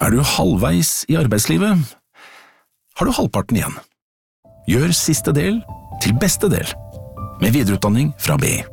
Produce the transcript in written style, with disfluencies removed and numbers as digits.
Er du halvveis i arbeidslivet, har du halvparten igjen. Gjør siste del til beste del, med videreutdanning fra BI.